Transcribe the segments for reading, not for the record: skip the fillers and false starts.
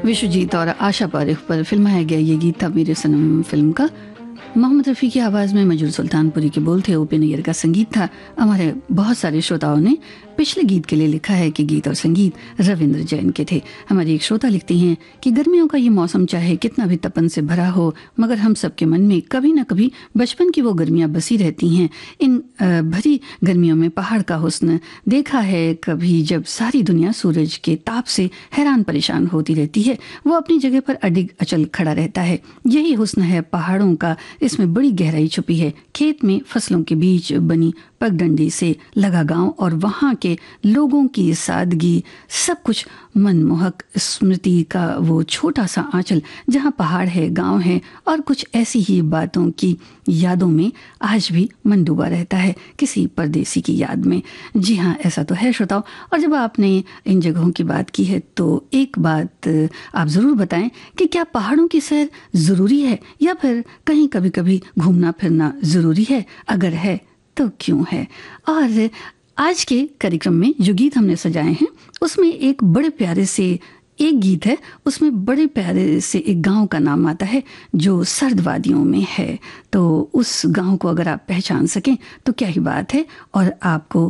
विश्वजीत और आशा पारेख पर फिल्माया गया ये गीत था मेरे सनम फिल्म का। मोहम्मद रफ़ी की आवाज़ में मजूर सुल्तानपुरी के बोल थे, ओपी नैयर का संगीत था। हमारे बहुत सारे श्रोताओं ने पिछले गीत के लिए लिखा है कि गीत और संगीत रविंद्र जैन के थे। हमारी एक श्रोता लिखती हैं कि गर्मियों का ये मौसम चाहे कितना भी तपन से भरा हो, मगर हम सबके मन में कभी न कभी बचपन की वो गर्मियाँ बसी रहती हैं। इन भरी गर्मियों में पहाड़ का हुस्न देखा है कभी, जब सारी दुनिया सूरज के ताप से हैरान परेशान होती रहती है, वो अपनी जगह पर अडिग अचल खड़ा रहता है। यही हुस्न है पहाड़ों का, इसमें बड़ी गहराई छुपी है। खेत में फसलों के बीच बनी पगडंडी से लगा गांव और वहाँ के लोगों की सादगी, सब कुछ मनमोहक स्मृति का वो छोटा सा आंचल जहाँ पहाड़ है, गांव है और कुछ ऐसी ही बातों की यादों में आज भी मन डूबा रहता है, किसी परदेसी की याद में। जी हाँ, ऐसा तो है श्रोताओ। और जब आपने इन जगहों की बात की है तो एक बात आप ज़रूर बताएं कि क्या पहाड़ों की सैर ज़रूरी है या फिर कहीं कभी कभी घूमना फिरना ज़रूरी है? अगर है तो क्यों है? और आज के कार्यक्रम में जो गीत हमने सजाए हैं उसमें एक बड़े प्यारे से एक गीत है, उसमें बड़े प्यारे से एक गांव का नाम आता है जो सर्द वादियों में है। तो उस गांव को अगर आप पहचान सकें तो क्या ही बात है। और आपको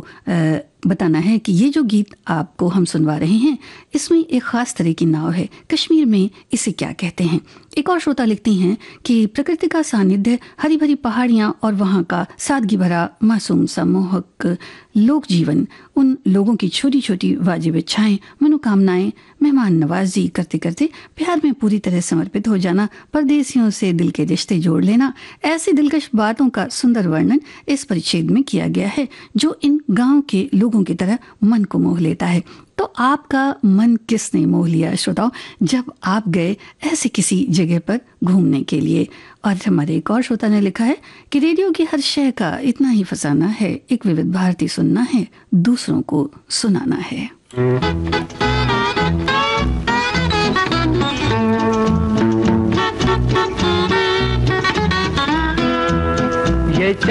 बताना है कि ये जो गीत आपको हम सुनवा रहे हैं इसमें एक ख़ास तरह की नाव है। कश्मीर में इसे क्या कहते हैं? एक और श्रोता लिखती हैं कि प्रकृति का सानिध्य, हरी भरी पहाड़ियाँ और वहाँ का सादगी भरा मासूम सा मोहक लोक जीवन, उन लोगों की छोटी छोटी वाजिब इच्छाएं, मनोकामनाएं, मेहमान नवाजी करते करते प्यार में पूरी तरह समर्पित हो जाना, परदेसियों से दिल के रिश्ते जोड़ लेना, ऐसी दिलकश बातों का सुंदर वर्णन इस परिच्छेद में किया गया है जो इन गांव के लोगों की तरह मन को मोह लेता है। तो आपका मन किसने मोह लिया श्रोताओं जब आप गए ऐसे किसी जगह पर घूमने के लिए? और हमारे एक और श्रोता ने लिखा है कि रेडियो की हर शय का इतना ही फसाना है, एक विविध भारती सुनना है, दूसरों को सुनाना है।